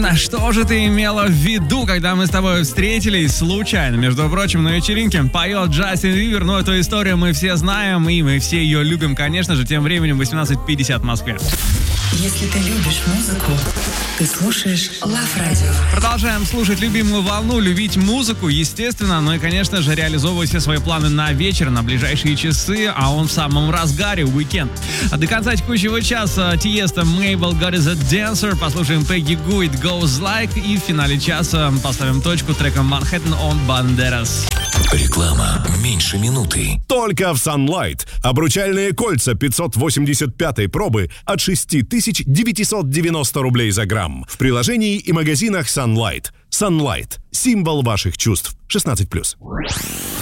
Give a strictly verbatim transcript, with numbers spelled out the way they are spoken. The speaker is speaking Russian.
Что же ты имела в виду, когда мы с тобой встретились случайно, между прочим, на вечеринке? Поет Джастин Бибер, но эту историю мы все знаем, и мы все ее любим, конечно же. Тем временем восемнадцать пятьдесят в Москве. Если ты любишь музыку, ты слушаешь Love Radio. Продолжаем слушать любимую волну, любить музыку, естественно, ну и, конечно же, реализовывать все свои планы на вечер, на ближайшие часы, а он в самом разгаре, уикенд. А до конца текущего часа Тиеста, Mabel, God is a Dancer, послушаем Peggy Gou, It Goes Like, и в финале часа поставим точку треком Manhattan on Banderas. Реклама меньше минуты. Только в Sunlight. Обручальные кольца пятьсот восемьдесят пятой пробы от шесть тысяч девятьсот девяносто рублей за грамм. В приложении и магазинах Sunlight. Sunlight. Символ ваших чувств. шестнадцать плюс.